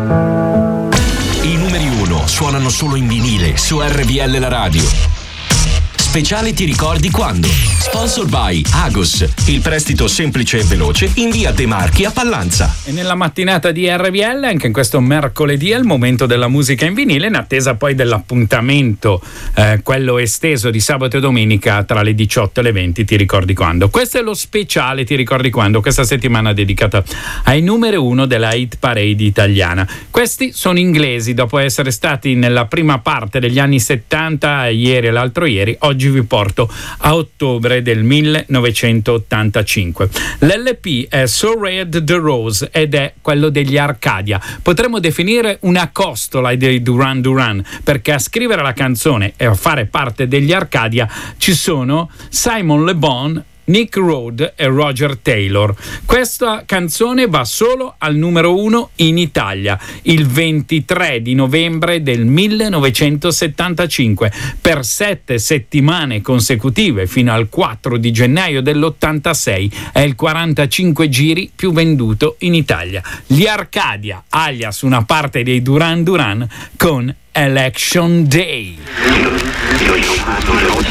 I numeri 1 suonano solo in vinile su RVL La Radio. Speciale Ti ricordi quando? Sponsored by Agos, il prestito semplice e veloce in via De Marchi a Pallanza. E nella mattinata di RVL, anche in questo mercoledì, è il momento della musica in vinile, in attesa poi dell'appuntamento, quello esteso di sabato e domenica tra le 18 e le 20. Ti ricordi quando? Questo è lo speciale Ti ricordi quando, questa settimana dedicata ai numeri 1 della hit parade italiana. Questi sono inglesi, dopo essere stati nella prima parte degli anni 70, ieri e l'altro ieri. Oggi vi porto a ottobre del 1985. L'LP è So Red the Rose ed è quello degli Arcadia. Potremmo definire una costola dei Duran Duran, perché a scrivere la canzone e a fare parte degli Arcadia ci sono Simon Le Bon, Nick Rhodes e Roger Taylor. Questa canzone va solo al numero 1 in Italia il 23 di novembre del 1975 per 7 settimane consecutive fino al 4 di gennaio dell'86 è il 45 giri più venduto in Italia. Gli Arcadia, alias una parte dei Duran Duran, con Election Day.